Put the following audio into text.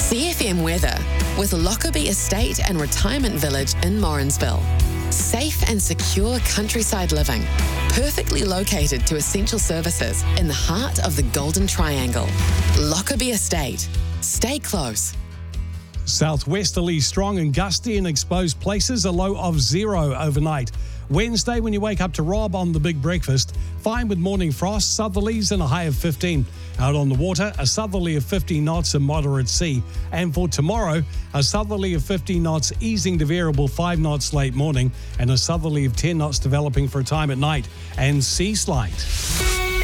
CFM weather with Lockerbie Estate and Retirement Village in Morrinsville. Safe and secure countryside living, perfectly located to essential services in the heart of the Golden Triangle. Lockerbie Estate. Stay close. Southwesterly strong and gusty in exposed places, a low of 0 overnight. Wednesday, when you wake up to Rob on the Big Breakfast, fine with morning frost, southerlies and a high of 15. Out on the water, a southerly of 15 knots and moderate sea. And for tomorrow, a southerly of 15 knots easing to variable 5 knots late morning and a southerly of 10 knots developing for a time at night and sea slight.